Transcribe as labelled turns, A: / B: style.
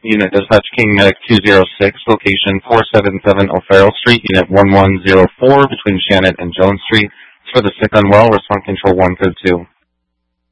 A: Unit Dispatch King Medic 206, location 477 O'Farrell Street, Unit 1104, between Shannon and Jones Street. It's for the sick unwell, respond control 1 code 2.